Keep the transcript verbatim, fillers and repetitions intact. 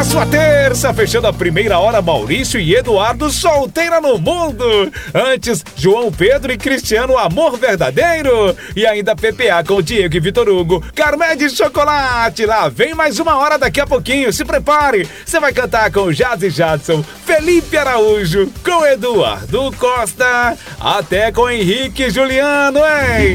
sua terça, fechando a primeira hora, Maurício e Eduardo, Solteira no Mundo. Antes, João Pedro e Cristiano, Amor Verdadeiro. E ainda P P A com Diego e Vitor Hugo, Carmé de Chocolate. Lá vem mais uma hora daqui a pouquinho, se prepare. Você vai cantar com Jazz e Jadson, Felipe Araújo, com Eduardo Costa, até com Henrique e Juliano, hein?